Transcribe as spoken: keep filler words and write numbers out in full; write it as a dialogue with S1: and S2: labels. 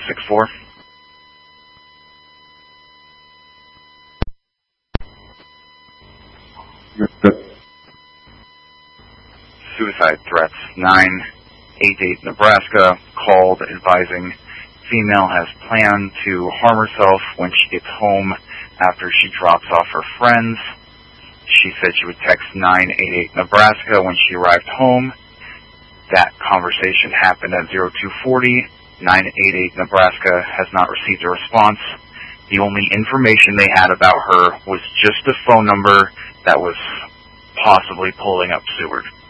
S1: six four. Suicide threats. nine eight eight Nebraska called advising female has planned to harm herself when she gets home after she drops off her friends. She said she would text nine eight eight Nebraska when she arrived home. That conversation happened at zero two forty. nine eight eight Nebraska has not received a response. The only information they had about her was just a phone number that was possibly pulling up Seward.